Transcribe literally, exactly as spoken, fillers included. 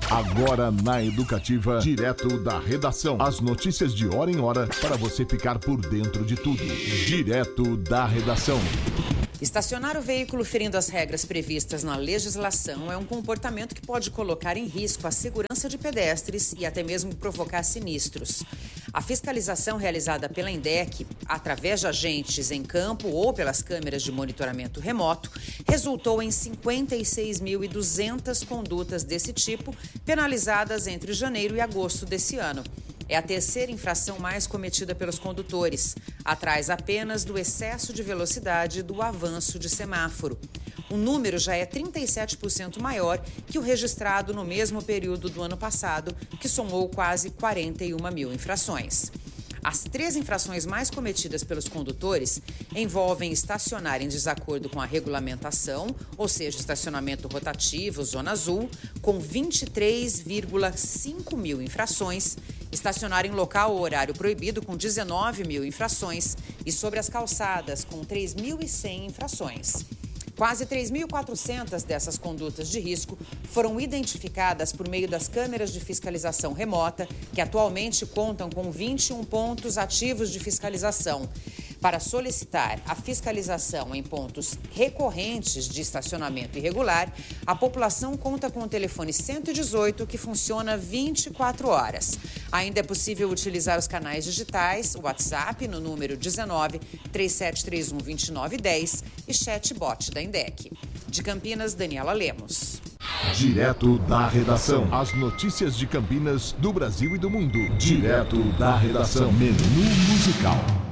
Agora na Educativa, direto da redação. As notícias de hora em hora para você ficar por dentro de tudo. Direto da redação. Estacionar o veículo ferindo as regras previstas na legislação é um comportamento que pode colocar em risco a segurança de pedestres e até mesmo provocar sinistros. A fiscalização realizada pela INDEC, através de agentes em campo ou pelas câmeras de monitoramento remoto, resultou em cinquenta e seis mil e duzentas condutas desse tipo, penalizadas entre janeiro e agosto desse ano. É a terceira infração mais cometida pelos condutores, atrás apenas do excesso de velocidade e do avanço de semáforo. O número já é trinta e sete por cento maior que o registrado no mesmo período do ano passado, que somou quase quarenta e uma mil infrações. As três infrações mais cometidas pelos condutores envolvem estacionar em desacordo com a regulamentação, ou seja, estacionamento rotativo, zona azul, com vinte e três vírgula cinco mil infrações, estacionar em local ou horário proibido, com dezenove mil infrações, e sobre as calçadas, com três mil e cem infrações. Quase três mil e quatrocentas dessas condutas de risco foram identificadas por meio das câmeras de fiscalização remota, que atualmente contam com vinte e um pontos ativos de fiscalização. Para solicitar a fiscalização em pontos recorrentes de estacionamento irregular, a população conta com o telefone cento e dezoito, que funciona vinte e quatro horas. Ainda é possível utilizar os canais digitais, o WhatsApp no número dezenove, três sete três um, dois nove um zero e chatbot da INDEC. De Campinas, Daniela Lemos. Direto da redação. As notícias de Campinas, do Brasil e do mundo. Direto da redação. Menu musical.